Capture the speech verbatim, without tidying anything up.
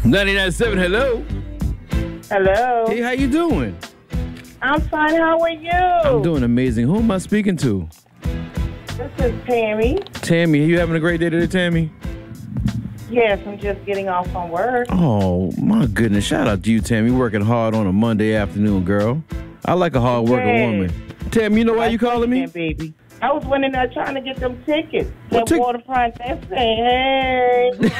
ninety-nine point seven, hello. Hello. Hey, how you doing? I'm fine. How are you? I'm doing amazing. Who am I speaking to? This is Tammy. Tammy, are you having a great day today, Tammy? Yes, I'm just getting off from work. Oh, my goodness. Shout out to you, Tammy. Working hard on a Monday afternoon, girl. I like a hard-working Yes. woman. Tammy, you know why you calling me? Yeah, baby. I was winning there trying to get them tickets. What That tic- waterfront. That's saying, hey.